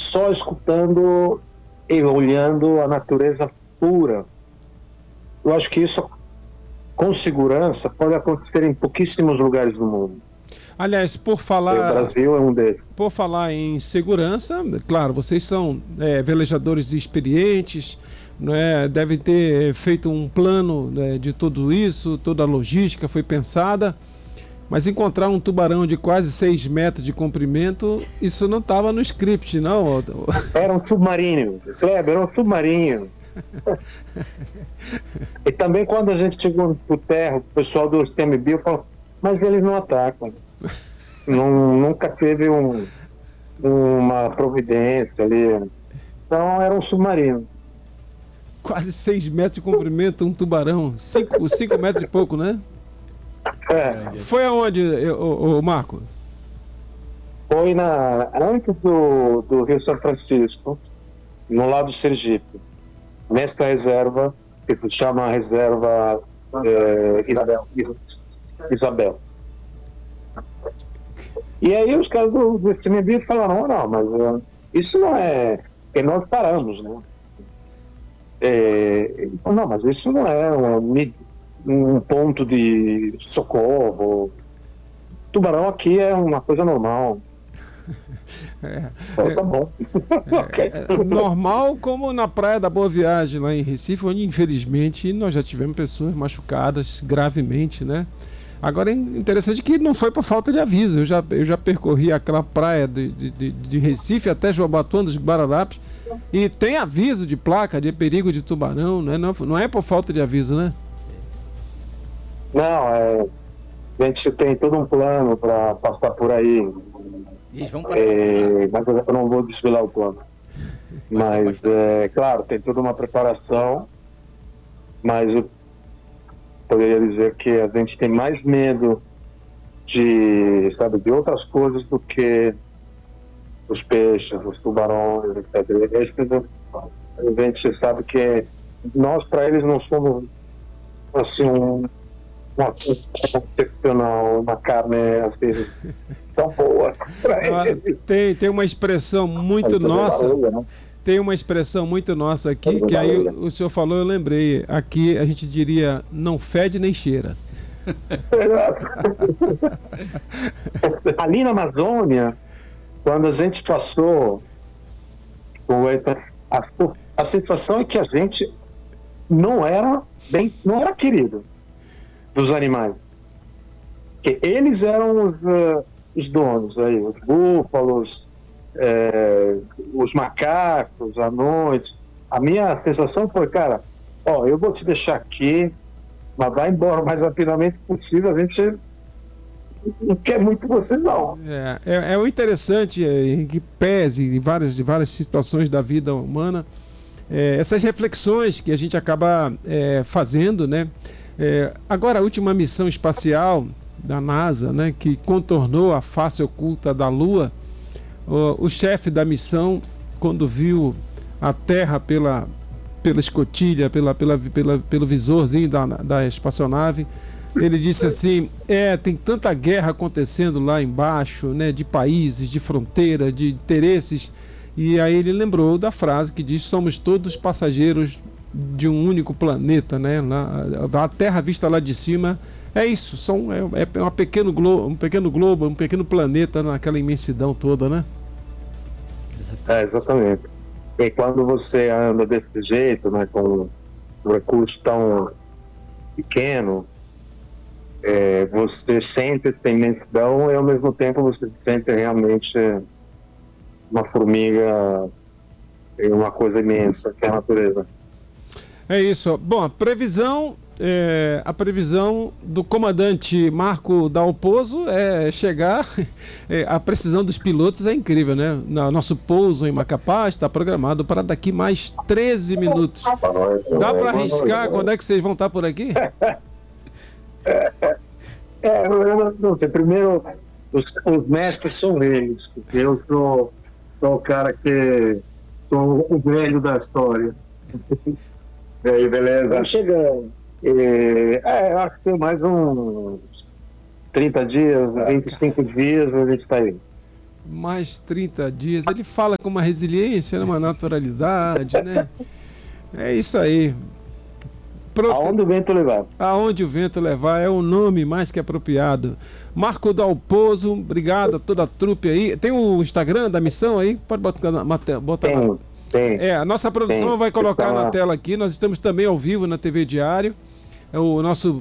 só escutando e olhando a natureza pura. Eu acho que isso, com segurança, pode acontecer em pouquíssimos lugares do mundo. Aliás, O Brasil é um deles. por falar em segurança, claro, vocês são velejadores experientes, né, devem ter feito um plano, né, de tudo isso, toda a logística foi pensada, mas encontrar um tubarão de quase 6 metros de comprimento, isso não estava no script, não? Era um submarino, Kleber, era um submarino. E também quando a gente chegou por terra, o pessoal do ICMBio falou, mas eles não atacam. Nunca teve uma providência ali. Então era um submarino. Quase 6 metros de comprimento, um tubarão, 5 metros e pouco, né? Foi aonde, o Marco? Foi antes do Rio São Francisco, no lado do Sergipe, nesta reserva, que se chama Reserva Isabel. E aí os caras do ICMBio falaram, não, mas isso não é... Porque nós paramos, né? Não, mas isso não é um ponto de socorro. Tubarão aqui é uma coisa normal. Tá bom. Okay. Normal como na Praia da Boa Viagem, lá em Recife, onde infelizmente nós já tivemos pessoas machucadas gravemente, né? Agora é interessante que não foi por falta de aviso. Eu já percorri aquela praia de Recife até Jabatuba dos Guararapes e tem aviso de placa de perigo de tubarão, né? Não é por falta de aviso, né? Não, a gente tem todo um plano para passar por aí. Eles vão passar mas eu não vou desfilar o plano. Mas, claro, tem toda uma preparação, mas eu poderia dizer que a gente tem mais medo de outras coisas do que os peixes, os tubarões, etc. A gente sabe que nós, para eles, não somos assim uma excepcional, uma carne assim, tão boa para eles. Tem uma expressão muito nossa. Tem uma expressão muito nossa aqui, que aí o senhor falou, eu lembrei. Aqui a gente diria, não fede nem cheira. Ali na Amazônia, quando a gente passou, a sensação é que a gente não era querido dos animais. Porque eles eram os donos, aí, os búfalos, os macacos, os anões. A minha sensação foi, cara, eu vou te deixar aqui, mas vai embora o mais rapidamente possível, a gente não quer muito você, não. O interessante que pese em várias situações da vida humana, essas reflexões que a gente acaba fazendo, né? Agora, a última missão espacial da NASA, né, que contornou a face oculta da Lua, o chefe da missão, quando viu a Terra pela escotilha, pelo visorzinho da espaçonave, ele disse assim, tem tanta guerra acontecendo lá embaixo, né, de países, de fronteira, de interesses, e aí ele lembrou da frase que diz, somos todos passageiros de um único planeta, né? A Terra vista lá de cima é isso, um pequeno globo, um pequeno planeta naquela imensidão toda, né? Exatamente. E quando você anda desse jeito, né, com um recurso tão pequeno, você sente essa imensidão e ao mesmo tempo você se sente realmente uma formiga em uma coisa imensa que é a natureza. É isso. Bom, a previsão do comandante Marco Dalpozo é chegar. A precisão dos pilotos é incrível, né? Nosso pouso em Macapá está programado para daqui mais 13 minutos. Dá para arriscar quando é que vocês vão estar por aqui? Eu não sei. Primeiro, os mestres são eles, porque eu sou o cara que sou o velho da história. E aí, beleza? Tá chegando. Eu acho que tem mais uns 30 dias, 25 dias a gente está aí. mais 30 dias. Ele fala com uma resiliência, uma naturalidade, né? É isso aí. Aonde o vento levar. Aonde o vento levar é o nome mais que apropriado. Marco Dalpozo, obrigado a toda a trupe aí. Tem o Instagram da missão aí? Pode botar Tem. A nossa produção vai colocar na tela aqui. Nós estamos também ao vivo na TV Diário. O nosso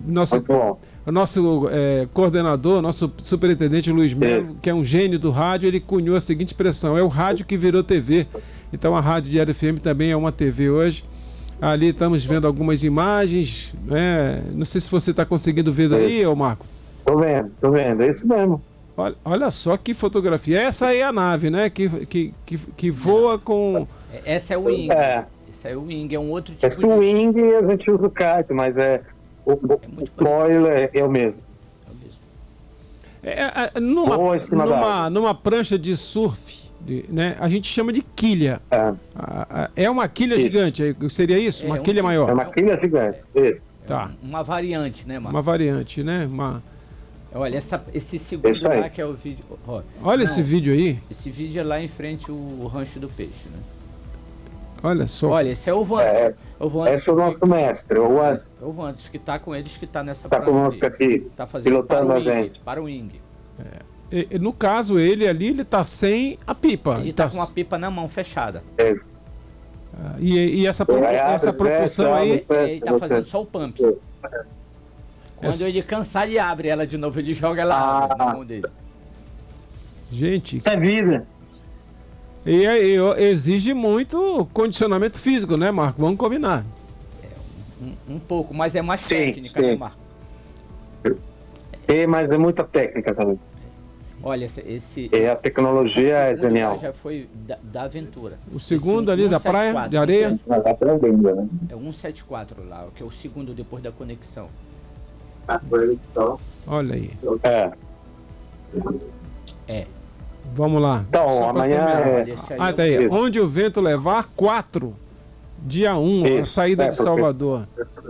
coordenador, nosso superintendente Luiz Melo, que é um gênio do rádio, ele cunhou a seguinte expressão: é o rádio que virou TV. Então a Rádio Diário FM também é uma TV hoje. Ali estamos vendo algumas imagens, né? Não sei se você está conseguindo ver daí, ô Marco. Tô vendo, é isso mesmo. Olha só que fotografia. Essa aí é a nave, né? Que voa com... Essa é o Wing. Esse é o Wing, é um outro tipo de... O Wing a gente usa o kite, mas o foil é o mesmo. Numa prancha de surf, né, a gente chama de quilha. É uma quilha gigante, seria isso? Uma quilha maior. É uma quilha gigante. Tá. Uma variante, né, Marco? Uma variante, né? Olha, esse segundo lá que é o vídeo. Olha esse vídeo aí. Esse vídeo é lá em frente o Rancho do Peixe, né? Olha só. Olha, esse é o Vantes. Esse é o nosso mestre, o Vantes, que está com eles, que está nessa prancha. Está conosco aqui, tá fazendo pilotando a gente. Para o Wing. No caso, ele está sem a pipa. Ele está com a pipa na mão, fechada. E essa propulsão aí... Ele está fazendo só o pump. Quando ele cansar, ele abre ela de novo, ele joga ela na mão dele. Gente... Isso é vida. E exige muito condicionamento físico, né, Marco? Vamos combinar. Um pouco, mas é mais técnica, né, Marco? Mas é muita técnica também. Olha, a tecnologia é genial. Já foi da aventura. O segundo ali da praia, de areia? É o 174 lá, que é o segundo depois da conexão. Olha aí. Vamos lá. Então, amanhã tá aí. Onde o vento levar, 4. Dia 1, a saída de Salvador.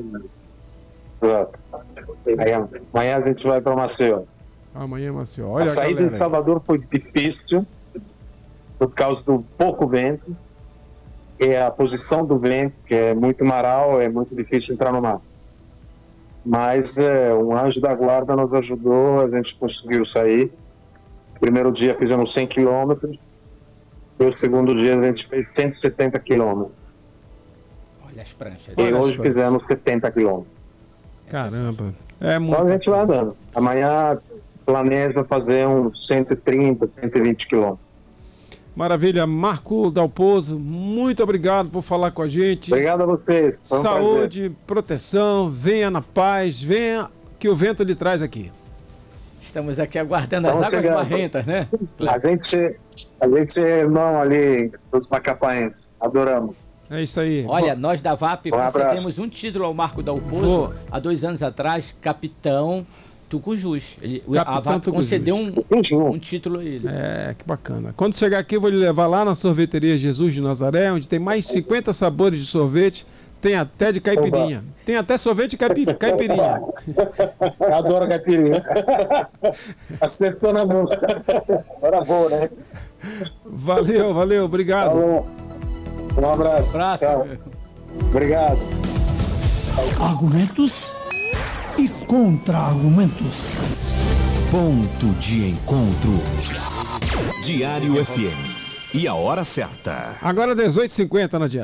Amanhã a gente vai para Maceió. Amanhã, Maceió. Olha a saída de Salvador foi difícil por causa do pouco vento e a posição do vento, que é muito maral, é muito difícil entrar no mar. Mas um anjo da guarda nos ajudou, a gente conseguiu sair. Primeiro dia fizemos 100 quilômetros e o segundo dia a gente fez 170 quilômetros. Olha as pranchas. E hoje fizemos 70 quilômetros. Caramba. Então a gente vai andando. Amanhã planeja fazer uns 130, 120 quilômetros. Maravilha. Marco Dalpozo, muito obrigado por falar com a gente. Obrigado a vocês. Saúde, proteção, venha na paz, venha que o vento lhe traz aqui. Estamos aqui aguardando as águas barrentas, né? A gente é irmão ali dos macapaenses. Adoramos. É isso aí. Olha, nós da VAP concedemos um título ao Marco Dalpozo há 2 anos atrás, capitão Tucujus. A VAP concedeu um título a ele. Que bacana. Quando chegar aqui, eu vou lhe levar lá na sorveteria Jesus de Nazaré, onde tem mais 50 sabores de sorvete. Tem até de caipirinha. Tem até sorvete de caipirinha. Adoro caipirinha. Acertou na música. Era boa, né? Valeu. Obrigado. Falou. Um abraço. Tchau. Obrigado. Argumentos e contra-argumentos. Ponto de encontro. Diário FM. E a hora certa. Agora 18h50 na Diário.